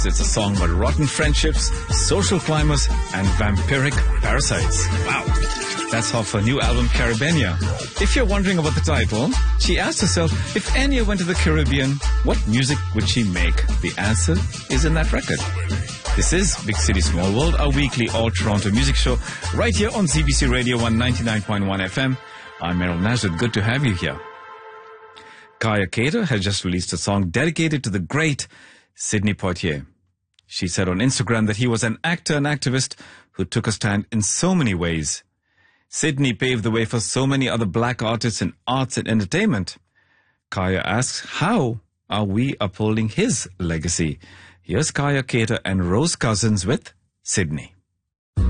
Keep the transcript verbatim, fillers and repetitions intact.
It's a song about rotten friendships, social climbers, and vampiric parasites. Wow. That's off her new album, Caribbean. If you're wondering about the title, she asked herself, if Enya went to the Caribbean, what music would she make? The answer is in that record. This is Big City Small World, our weekly all-Toronto music show, right here on C B C Radio one ninety-nine point one F M. I'm Meryl Nazareth. Good to have you here. Kaya Cater has just released a song dedicated to the great Sidney Poitier. She said on Instagram that he was an actor and activist who took a stand in so many ways. Sidney paved the way for so many other black artists in arts and entertainment. Kaya asks, how are we upholding his legacy? Here's Kaya Cater and Rose Cousins with Sidney.